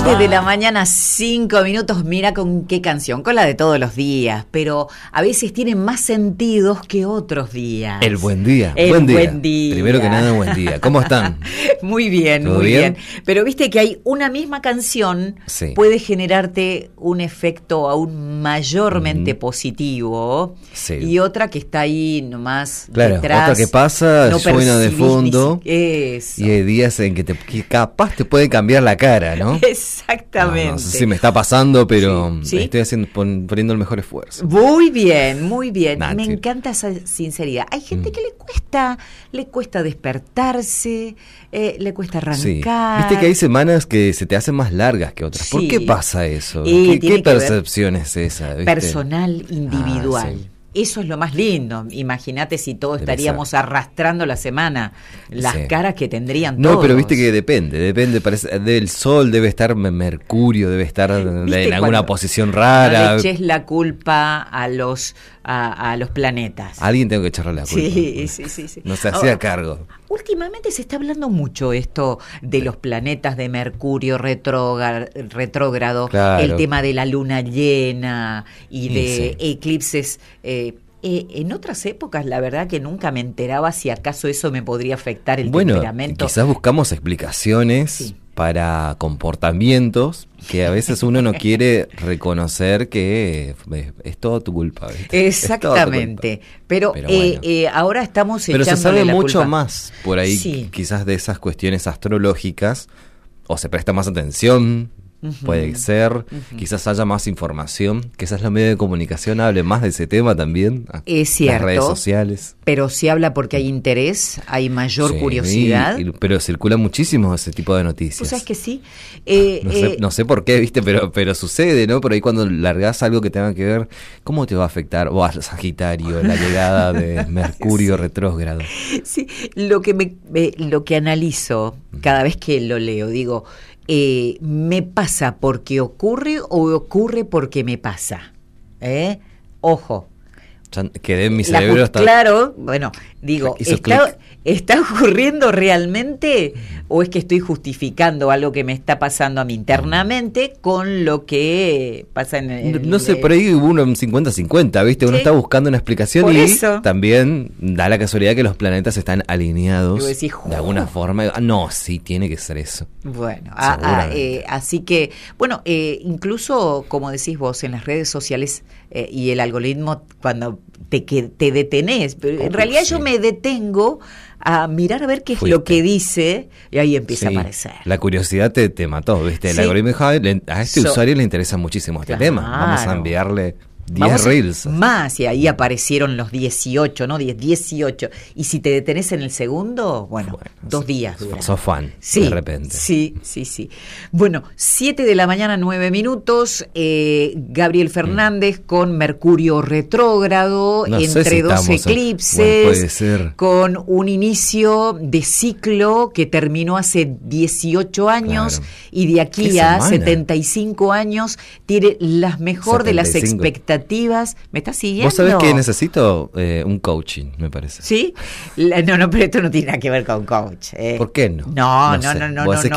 7 de la mañana, 5 minutos. Mira con qué canción, con la de todos los días, pero a veces tiene más sentidos que otros días. El buen día. Buen día. Primero que nada, buen día. ¿Cómo están? Muy bien, ¿Todo muy bien? Pero viste que hay una misma canción, Sí. puede generarte un efecto aún mayormente positivo, Sí. y otra que está ahí nomás Claro, detrás. otra que pasa, no suena de percibís fondo. Eso. Y hay días en que capaz te puede cambiar la cara, ¿no? Exactamente. No sé si me está pasando, pero Sí. estoy poniendo el mejor esfuerzo. Muy bien, muy bien. Nah, Me sí. encanta esa sinceridad. Hay gente que le cuesta despertarse, le cuesta Sí. arrancar. Viste que hay semanas que se te hacen más largas que otras. ¿Por Sí. qué pasa eso? Y ¿Qué tiene que ver- percepción es esa? ¿Viste? Personal, individual. sí. Eso es lo más lindo. Imagínate si todos Debe estaríamos ser. arrastrando la semana, las Sí. caras que tendrían No, todos. pero viste que depende, parece, del sol debe estar Mercurio, debe estar en ¿Viste alguna cuando posición No rara. le eches la culpa a los planetas. Alguien tengo que echarle la culpa. Sí. No se hacía cargo. Últimamente se está hablando mucho esto de los planetas, de Mercurio retrógrado, Claro. el tema de la luna llena y Sí, de sí. eclipses. En otras épocas, la verdad que nunca me enteraba si acaso eso me podría afectar el Bueno, temperamento. quizás buscamos explicaciones Sí. para comportamientos que a veces uno no quiere reconocer que es todo tu culpa. ¿viste? Exactamente. Es todo tu culpa. Pero, Pero bueno. ahora estamos Pero se echándole sabe la mucho culpa. más por ahí, Sí. quizás de esas cuestiones astrológicas, o se presta más atención, puede ser, quizás haya más información, quizás los medios de comunicación hablen más de ese tema también. Es cierto. Las redes sociales. Pero se habla porque hay interés, hay mayor Sí, curiosidad. pero circula muchísimo ese tipo de noticias. ¿Tú sabes que sí? No sé por qué, viste, pero sucede, ¿no? Por ahí cuando largás algo que tenga que ver, ¿cómo te va a afectar? O a Sagitario, la llegada de Mercurio retrógrado. Sí, lo que analizo cada vez que lo leo, digo, ¿me pasa porque ocurre o ocurre porque me pasa? Ojo. Ya quedé en mi cerebro hasta... Claro, bueno, digo, Hizo clic. ¿está ocurriendo realmente o es que estoy justificando algo que me está pasando a mí internamente con lo que pasa en el... No sé, por ahí hubo un 50-50, ¿viste? Uno Sí. está buscando una explicación Por y eso. también da la casualidad que los planetas están alineados Y vos decís, de alguna forma. No, sí, tiene que ser eso. Bueno, Seguramente. así que, bueno, incluso como decís vos en las redes sociales y el algoritmo, cuando te detenés, pero en realidad sí. yo me detengo a mirar a ver qué es Fuiste. lo que dice y ahí empieza Sí, a aparecer. la curiosidad te mató, ¿viste? El Sí. algoritmo dijo, a este So- usuario le interesa muchísimo este Claro. tema. Vamos a enviarle 10 Vamos a- reels. Más, y ahí aparecieron los 18, ¿no? 18. Y si te detenés en el segundo, bueno, 2 días dura. Sos fan, Sí, de repente. Sí. Bueno, 7 de la mañana, 9 minutos. Gabriel Fernández con Mercurio retrógrado, No sé entre si dos estamos eclipses, bueno, puede ser. con un inicio de ciclo que terminó hace 18 años Claro. y de aquí ¿Qué a semana? 75 años tiene las mejor de las 75. expectativas. ¿Me estás siguiendo? ¿Vos sabés que necesito un coaching, me parece? ¿Sí? No, pero esto no tiene nada que ver con coach. ¿Por qué no? No, sé. no. Vos decís